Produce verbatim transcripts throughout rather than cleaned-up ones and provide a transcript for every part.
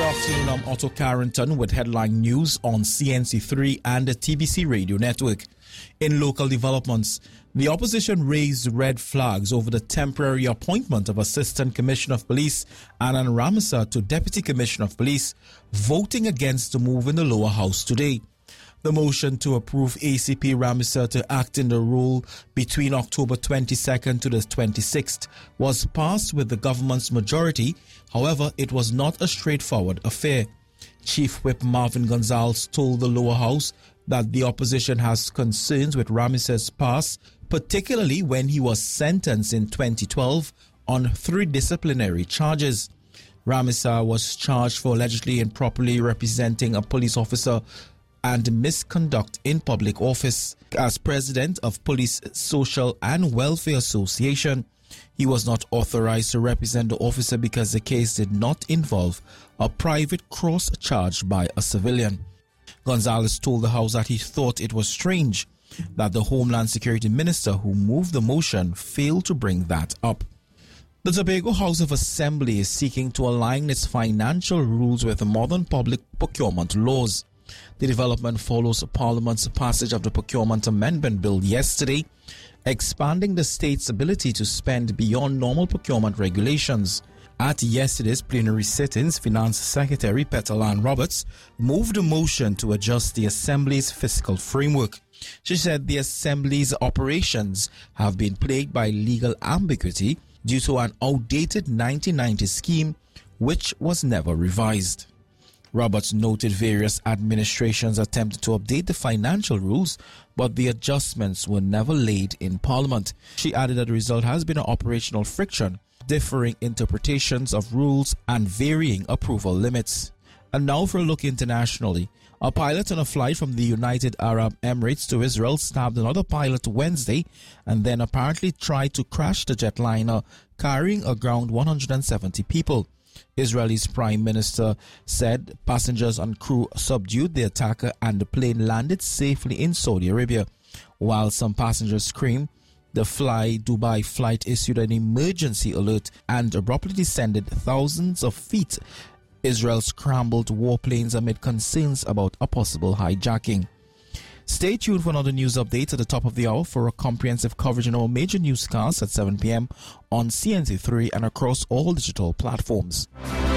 afternoon, I'm Otto Carrington with headline news on C N C three and the T B C Radio Network. In local developments, the opposition raised red flags over the temporary appointment of Assistant Commissioner of Police Anand Ramesar to Deputy Commissioner of Police, voting against the move in the lower house today. The motion to approve A C P Ramesar to act in the role between October twenty-second to the twenty-sixth was passed with the government's majority. However, it was not a straightforward affair. Chief Whip Marvin Gonzalez told the lower house that the opposition has concerns with Ramesar's past, particularly when he was sentenced in twenty twelve on three disciplinary charges. Ramesar was charged for allegedly improperly representing a police officer and misconduct in public office. As president of Police Social and Welfare Association, he was not authorized to represent the officer because the case did not involve a private cross charged by a civilian. Gonzalez told the House that he thought it was strange that the Homeland Security Minister who moved the motion failed to bring that up. The Tobago House of Assembly is seeking to align its financial rules with modern public procurement laws. The development follows Parliament's passage of the Procurement Amendment Bill yesterday, expanding the state's ability to spend beyond normal procurement regulations. At yesterday's plenary sittings, Finance Secretary Petalyn Roberts moved a motion to adjust the Assembly's fiscal framework. She said the Assembly's operations have been plagued by legal ambiguity due to an outdated nineteen ninety scheme which was never revised. Roberts noted various administrations attempted to update the financial rules, but the adjustments were never laid in Parliament. She added that the result has been an operational friction, differing interpretations of rules and varying approval limits. And now for a look internationally. A pilot on a flight from the United Arab Emirates to Israel stabbed another pilot Wednesday and then apparently tried to crash the jetliner carrying around one hundred seventy people. Israel's Prime Minister said passengers and crew subdued the attacker and the plane landed safely in Saudi Arabia. While some passengers screamed, the Fly Dubai flight issued an emergency alert and abruptly descended thousands of feet. Israel scrambled warplanes amid concerns about a possible hijacking. Stay tuned for another news update at the top of the hour for a comprehensive coverage in our major newscasts at seven p.m. on C N C three and across all digital platforms.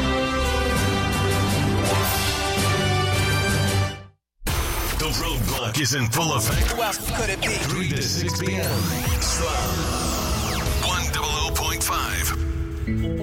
The roadblock is in full effect. Who else could it be? three to six p.m. one hundred point five.